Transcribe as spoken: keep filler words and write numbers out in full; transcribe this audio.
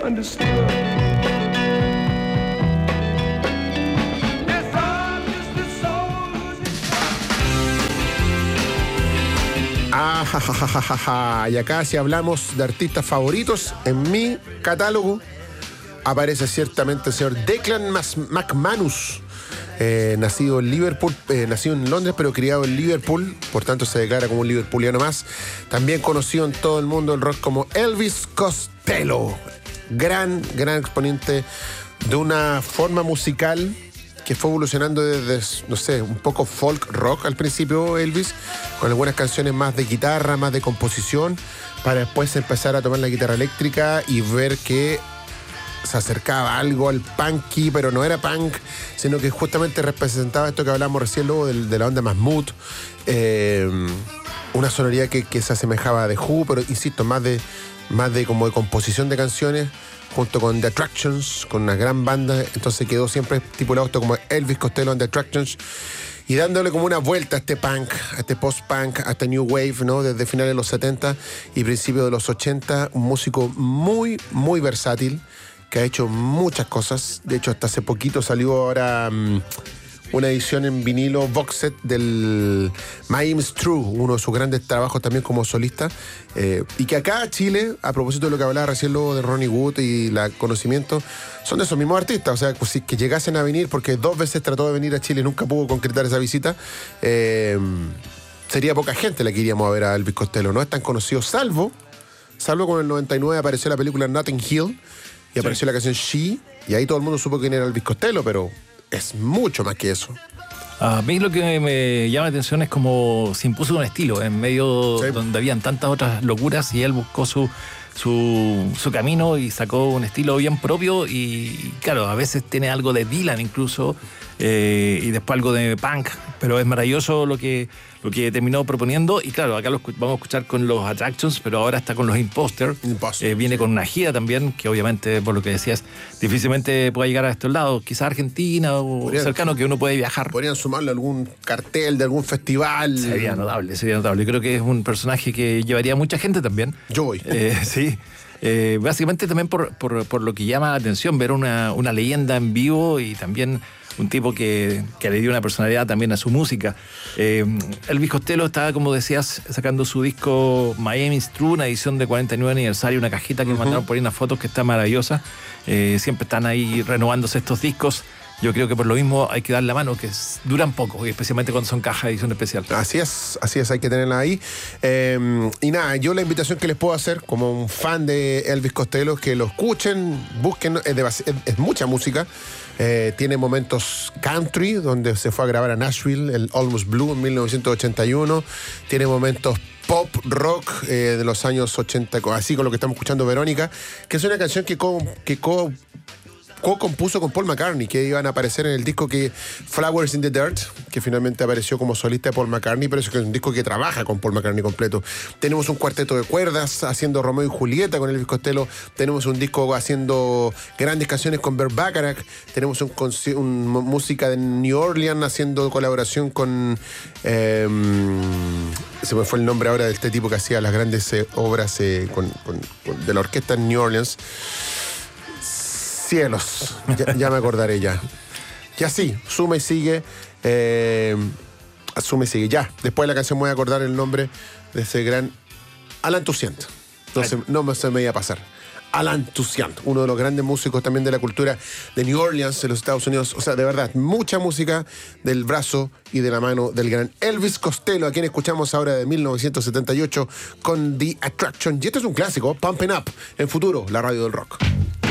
understood. Ah, ja, ja, ja, ja, ja. Y acá, si hablamos de artistas favoritos, en mi catálogo aparece ciertamente el señor Declan McManus, eh, nacido en Liverpool, eh, nacido en Londres, pero criado en Liverpool, por tanto se declara como un liverpuliano más. También conocido en todo el mundo del rock como Elvis Costello, gran, gran exponente de una forma musical que fue evolucionando desde, no sé, un poco folk rock al principio, Elvis, con algunas canciones más de guitarra, más de composición, para después empezar a tomar la guitarra eléctrica y ver que se acercaba algo al punky, pero no era punk, sino que justamente representaba esto que hablábamos recién luego de, de la onda más mood, eh, una sonoridad que, que se asemejaba a The Who, pero insisto, más de, más de como de composición de canciones, junto con The Attractions, con una gran banda. Entonces quedó siempre estipulado esto como Elvis Costello and The Attractions, y dándole como una vuelta a este punk, a este post-punk, a este new wave, ¿no? Desde finales de los setenta y principios de los ochenta, un músico muy, muy versátil, que ha hecho muchas cosas. De hecho, hasta hace poquito salió ahora um, una edición en vinilo box set del My Aim is True, uno de sus grandes trabajos también como solista, eh, y que acá Chile, a propósito de lo que hablaba recién luego de Ronnie Wood y el conocimiento, son de esos mismos artistas. O sea, pues, si que llegasen a venir, porque dos veces trató de venir a Chile y nunca pudo concretar esa visita, eh, sería poca gente la que iríamos a ver a Elvis Costello. No es tan conocido, salvo salvo con el noventa y nueve apareció la película Notting Hill y apareció sí. la canción She, y ahí todo el mundo supo quién era Elvis Costello, pero es mucho más que eso. A mí lo que me llama la atención es como se impuso un estilo en medio sí. donde habían tantas otras locuras, y él buscó su, su, su camino y sacó un estilo bien propio. Y claro, a veces tiene algo de Dylan incluso, eh, y después algo de punk, pero es maravilloso lo que, lo que terminó proponiendo. Y claro, acá lo vamos a escuchar con los Attractions, pero ahora está con los Imposter. Imposter. Eh, viene con una gira también, que obviamente, por lo que decías, difícilmente pueda llegar a estos lados, quizás Argentina o podrían, cercano, que uno puede viajar. Podrían sumarle algún cartel de algún festival. Sería notable, sería notable. Creo que es un personaje que llevaría a mucha gente también. Yo voy. Eh, sí. Eh, básicamente también por, por, por lo que llama la atención, ver una, una leyenda en vivo, y también un tipo que, que le dio una personalidad también a su música. Eh, Elvis Costello estaba, como decías, sacando su disco My Aim is True, una edición de cuarenta y nueve aniversario, una cajita que uh-huh. mandaron por ahí unas fotos que está maravillosa. Eh, siempre están ahí renovándose estos discos. Yo creo que por lo mismo hay que dar la mano, que es, duran poco, y especialmente cuando son cajas de edición especial. Así es, así es, hay que tenerla ahí. Eh, y nada, yo la invitación que les puedo hacer como un fan de Elvis Costello es que lo escuchen, busquen, es, de, es, es mucha música. Eh, tiene momentos country, donde se fue a grabar a Nashville, el Almost Blue en mil novecientos ochenta y uno. Tiene momentos pop rock eh, de los años ochenta, así con lo que estamos escuchando, Verónica, que es una canción que co, que co co-compuso con Paul McCartney, que iban a aparecer en el disco que Flowers in the Dirt, que finalmente apareció como solista de Paul McCartney, pero es un disco que trabaja con Paul McCartney completo. Tenemos un cuarteto de cuerdas haciendo Romeo y Julieta con Elvis Costello, tenemos un disco haciendo grandes canciones con Burt Bacharach, tenemos un, un, música de New Orleans haciendo colaboración con eh, se me fue el nombre ahora de este tipo que hacía las grandes eh, obras eh, con, con, con, de la orquesta en New Orleans. Cielos, ya, ya me acordaré ya. Y así, suma y sigue, eh, suma y sigue. Ya, después de la canción me voy a acordar el nombre de ese gran Alan Toussaint. No, se, no se me iba a pasar. Alan Toussaint, uno de los grandes músicos también de la cultura de New Orleans, en los Estados Unidos. O sea, de verdad, mucha música del brazo y de la mano del gran Elvis Costello, a quien escuchamos ahora de mil novecientos setenta y ocho con The Attraction. Y esto es un clásico, Pumping Up, en Futuro, la radio del rock.